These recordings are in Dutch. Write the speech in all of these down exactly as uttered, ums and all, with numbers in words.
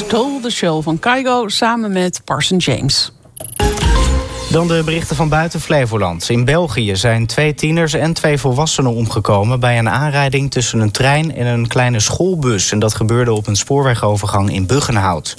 Stole the Show van Kygo samen met Parson James. Dan de berichten van buiten Flevoland. In België zijn twee tieners en twee volwassenen omgekomen bij een aanrijding tussen een trein en een kleine schoolbus. En dat gebeurde op een spoorwegovergang in Buggenhout.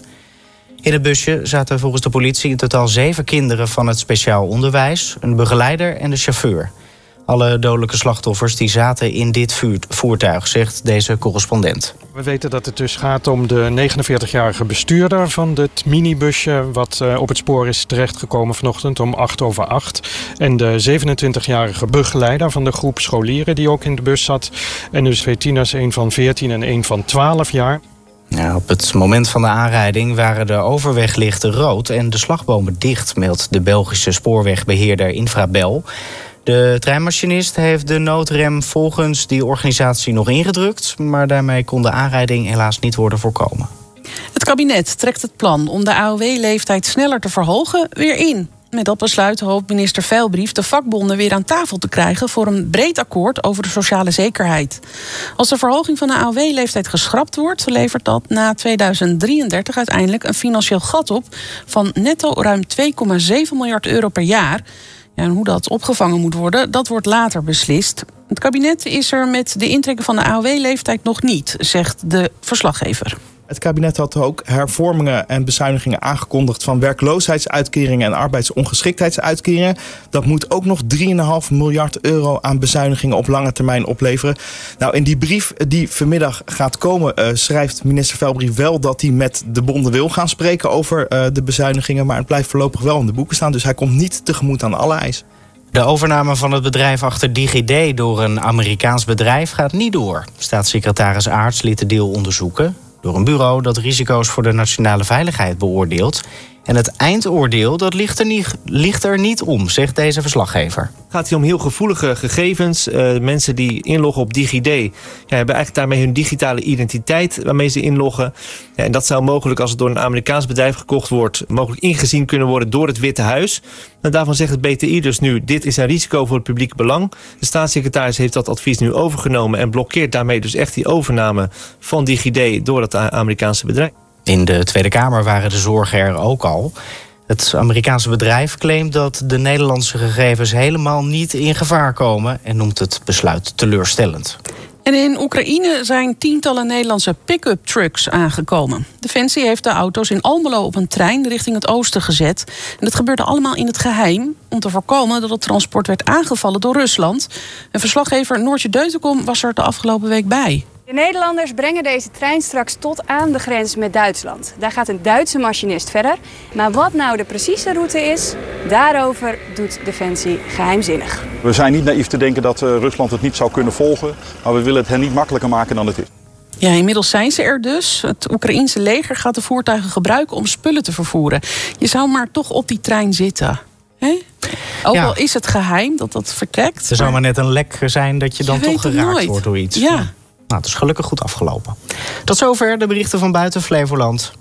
In het busje zaten volgens de politie in totaal zeven kinderen van het speciaal onderwijs, een begeleider en de chauffeur. Alle dodelijke slachtoffers die zaten in dit voertuig, zegt deze correspondent. We weten dat het dus gaat om de negenenveertigjarige bestuurder van het minibusje wat op het spoor is terechtgekomen vanochtend om acht over acht. En de zevenentwintigjarige begeleider van de groep scholieren die ook in de bus zat. En dus twee tieners, één van veertien en één van twaalf jaar. Ja, op het moment van de aanrijding waren de overweglichten rood en de slagbomen dicht, meldt de Belgische spoorwegbeheerder Infrabel. De treinmachinist heeft de noodrem volgens die organisatie nog ingedrukt, maar daarmee kon de aanrijding helaas niet worden voorkomen. Het kabinet trekt het plan om de A O W-leeftijd sneller te verhogen weer in. Met dat besluit hoopt minister Veilbrief de vakbonden weer aan tafel te krijgen voor een breed akkoord over de sociale zekerheid. Als de verhoging van de A O W-leeftijd geschrapt wordt, levert dat na tweeduizend drieëndertig uiteindelijk een financieel gat op van netto ruim twee komma zeven miljard euro per jaar. Ja, en hoe dat opgevangen moet worden, dat wordt later beslist. Het kabinet is er met de intrekken van de A O W-leeftijd nog niet, zegt de verslaggever. Het kabinet had ook hervormingen en bezuinigingen aangekondigd van werkloosheidsuitkeringen en arbeidsongeschiktheidsuitkeringen. Dat moet ook nog drie komma vijf miljard euro aan bezuinigingen op lange termijn opleveren. Nou, in die brief die vanmiddag gaat komen, uh, schrijft minister Veilbrief wel dat hij met de bonden wil gaan spreken over uh, de bezuinigingen. Maar het blijft voorlopig wel in de boeken staan, dus hij komt niet tegemoet aan alle eisen. De overname van het bedrijf achter DigiD door een Amerikaans bedrijf gaat niet door. Staatssecretaris Aerts liet de deal onderzoeken door een bureau dat risico's voor de nationale veiligheid beoordeelt. En het eindoordeel dat ligt, er niet, ligt er niet om, zegt deze verslaggever. Het gaat hier om heel gevoelige gegevens. Uh, mensen die inloggen op DigiD ja, hebben eigenlijk daarmee hun digitale identiteit waarmee ze inloggen. Ja, en dat zou mogelijk, als het door een Amerikaans bedrijf gekocht wordt, mogelijk ingezien kunnen worden door het Witte Huis. En daarvan zegt het B T I dus nu, dit is een risico voor het publieke belang. De staatssecretaris heeft dat advies nu overgenomen en blokkeert daarmee dus echt die overname van DigiD door het Amerikaanse bedrijf. In de Tweede Kamer waren de zorgen er ook al. Het Amerikaanse bedrijf claimt dat de Nederlandse gegevens helemaal niet in gevaar komen en noemt het besluit teleurstellend. En in Oekraïne zijn tientallen Nederlandse pick-up trucks aangekomen. Defensie heeft de auto's in Almelo op een trein richting het oosten gezet. En dat gebeurde allemaal in het geheim om te voorkomen dat het transport werd aangevallen door Rusland. En verslaggever Noortje Deutenkom was er de afgelopen week bij. De Nederlanders brengen deze trein straks tot aan de grens met Duitsland. Daar gaat een Duitse machinist verder. Maar wat nou de precieze route is, daarover doet Defensie geheimzinnig. We zijn niet naïef te denken dat uh, Rusland het niet zou kunnen volgen. Maar we willen het hen niet makkelijker maken dan het is. Ja, inmiddels zijn ze er dus. Het Oekraïense leger gaat de voertuigen gebruiken om spullen te vervoeren. Je zou maar toch op die trein zitten. Hè? Ook ja. al is het geheim dat dat vertrekt. Er zou maar net een lek zijn dat je dan je toch geraakt nooit. wordt door iets. Ja. Nou, het is gelukkig goed afgelopen. Tot zover de berichten van buiten Flevoland.